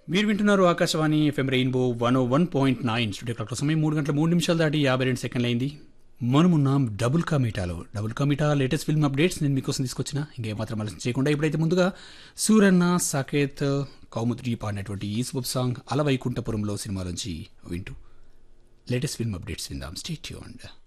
మీరు వింటున్నారు Akashvani FM rainbow 101.9 studio clock సమయం 3 గంటల 3 నిమిషాలు దాటి 52 సెకండ్లు అయింది. మనమున్నాం double కమిటాలో. Double కమిటా latest film updates నేను మీకోసం తీసుకొచ్చిన ఇంకేమాత్రం ఆలోచన చేయకుండా ఇప్పుడైతే ముందుగా సూరన్న సాకేత్ కౌముద్రి పాడినటువంటి ఈ సూపర్ సాంగ్ అలవైకుంఠపురంలో సినిమాలోంచి వింటూ లేటెస్ట్ ఫిల్మ్ అప్డేట్స్ విందాం. Stay tuned.